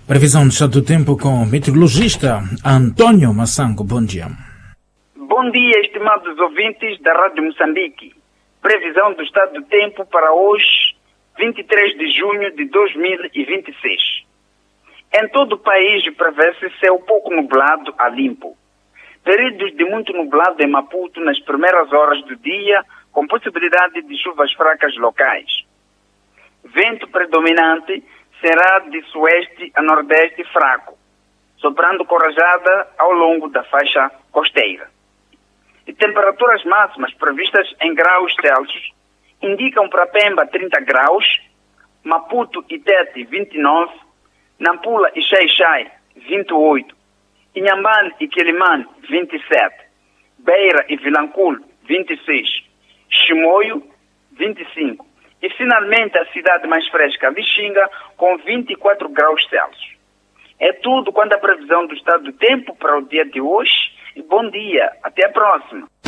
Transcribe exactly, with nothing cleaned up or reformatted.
Previsão do estado do tempo com o meteorologista Antônio Massango. Bom dia. Bom dia, estimados ouvintes da Rádio Moçambique. Previsão do estado do tempo para hoje, vinte e três de junho de dois mil e vinte e seis. Em todo o país prevê-se céu pouco nublado a limpo. Períodos de muito nublado em Maputo nas primeiras horas do dia, com possibilidade de chuvas fracas locais. Vento predominante será de sueste a nordeste fraco, soprando com rajada ao longo da faixa costeira. E temperaturas máximas previstas em graus Celsius indicam para Pemba trinta graus, Maputo e Tete vinte e nove, Nampula e Xai-Xai vinte e oito, Inhambane e Quelimane vinte e sete, Beira e Vilanculo vinte e seis, Chimoio vinte e cinco e finalmente a cidade mais fresca, Lixinga, com vinte e quatro graus Celsius. É tudo quanto a previsão do estado do tempo para o dia de hoje. E bom dia, até a próxima.